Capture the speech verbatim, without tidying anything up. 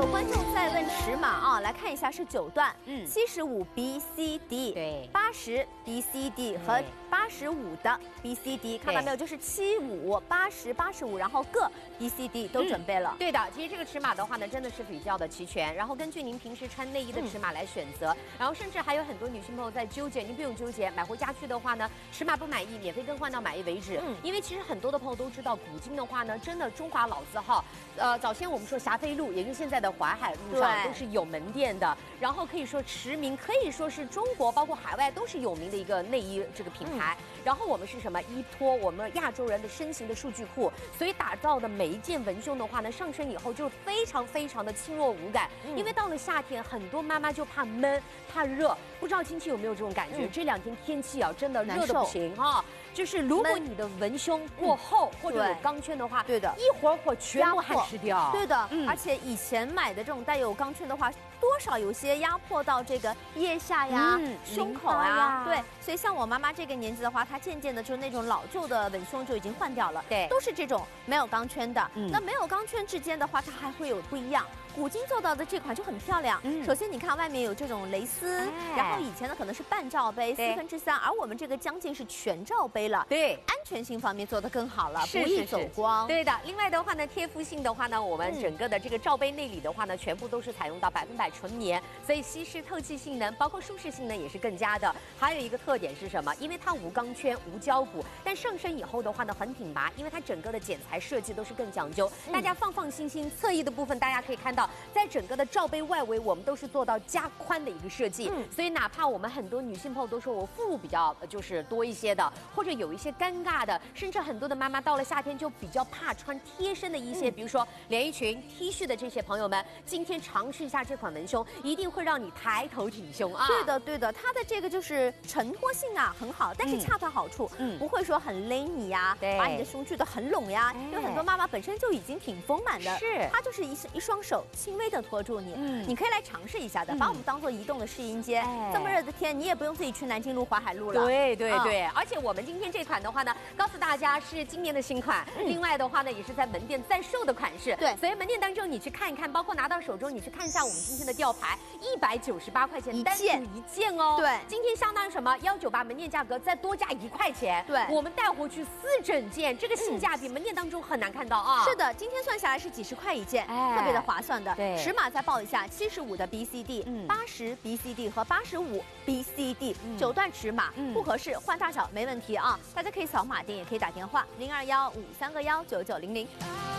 有观众在问尺码啊，来看一下是九段， 嗯， 七十五 B C D， 对， 八十 B C D 和八十五的 B C D， 看到没有？就是七五、八十、八十五，然后各 B C D 都准备了、 嗯。对的，其实这个尺码的话呢，真的是比较的齐全，然后根据您平时穿内衣的尺码来选择，嗯、然后甚至还有很多女性朋友在纠结，您不用纠结，买回家去的话呢，尺码不满意，免费更换到满意为止。嗯，因为其实很多的朋友都知道，古今的话呢，真的中华老字号，呃，早先我们说霞飞路，也就是现在的淮海路上都是有门店的，然后可以说驰名，可以说是中国包括海外都是有名的一个内衣这个品牌。嗯、然后我们是什么？依托我们亚洲人的身形的数据库，所以打造的每一件文胸的话呢，上身以后就非常非常的轻弱无感。嗯、因为到了夏天，很多妈妈就怕闷、怕热，不知道亲戚有没有这种感觉？嗯、这两天天气啊，真的热的不行啊！就是如果你的文胸过厚、嗯、或者有钢圈的话， 对的， 一会儿会全部汗湿掉。 对的，嗯、而且以前买的这种带有钢圈的话，多少有些压迫到这个腋下呀、嗯、胸口呀。对，所以像我妈妈这个年纪的话，她渐渐的就那种老旧的文胸就已经换掉了。对，都是这种没有钢圈的。嗯、那没有钢圈之间的话，它还会有不一样。古今做到的这款就很漂亮。嗯、首先你看外面有这种蕾丝，哎、然后以前的可能是半罩杯，四分之三，而我们这个将近是全罩杯了。对，安全性方面做得更好了，不易走光。 对的。另外的话呢，贴肤性的话呢，我们整个的这个罩杯内里的话呢，全部都是采用到百分百纯棉，所以吸湿透气性能，包括舒适性能也是更加的。还有一个特点是什么？因为它无钢圈、无胶骨，但上身以后的话呢，很挺拔，因为它整个的剪裁设计都是更讲究。嗯、大家放放心心，侧翼的部分大家可以看到，在整个的罩杯外围，我们都是做到加宽的一个设计。嗯、所以哪怕我们很多女性朋友都说我副乳比较就是多一些的，或者有一些尴尬的，甚至很多的妈妈到了夏天就比较怕穿贴身的一些，嗯、比如说连衣裙、T 恤的这些朋友们，今天尝试一下这款文胸，一定会让你抬头挺胸啊！ 对的，对的，它的这个就是承托性啊很好，但是恰到好处，嗯、不会说很勒你呀，把你的胸聚得很拢呀。哎、因为很多妈妈本身就已经挺丰满的，是它就是一一双手轻微的托住你，嗯、你可以来尝试一下的，把我们当做移动的试衣间。哎、这么热的天，你也不用自己去南京路、淮海路了。 对对对，嗯、而且我们今天这款的话呢，告诉大家是今年的新款，嗯、另外的话呢，也是在门店在售的款式。对，所以门店当中你去看一看，包括拿到手中你去看一下我们今天的吊牌，一百九十八块钱单独一件哦。对，今天相当于什么？幺九八门店价格再多加一块钱。对，我们带回去四整件，这个性价比门店当中很难看到啊。 是的，今天算下来是几十块一件，哎、特别的划算的。对，尺码再报一下，七十五的 B C D， 八十 B C D 和八十五 B C D，嗯、九段尺码，嗯、不合适换大小没问题啊。大家可以扫码订，也可以打电话零二幺五三个幺九九零零。